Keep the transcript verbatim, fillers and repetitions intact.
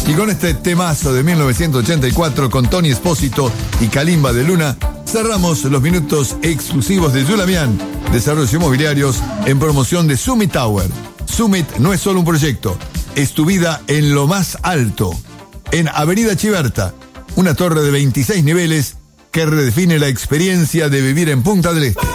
Y con este temazo de mil novecientos ochenta y cuatro con Tony Espósito y Kalimba de Luna, cerramos los minutos exclusivos de Yulamian, Desarrollos Inmobiliarios, en promoción de Summit Tower. Summit no es solo un proyecto, es tu vida en lo más alto. En Avenida Chiberta, una torre de veintiséis niveles que redefine la experiencia de vivir en Punta del Este.